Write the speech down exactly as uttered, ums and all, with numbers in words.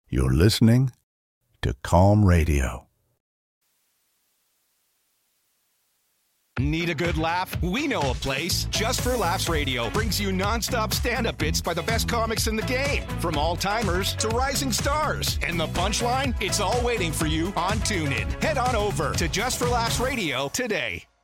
You're listening to Calm Radio. Need a good laugh? We know a place. Just for Laughs Radio brings you nonstop stand-up bits by the best comics in the game. From all-timers to rising stars. And the punchline? It's all waiting for you on TuneIn. Head on over to Just for Laughs Radio today.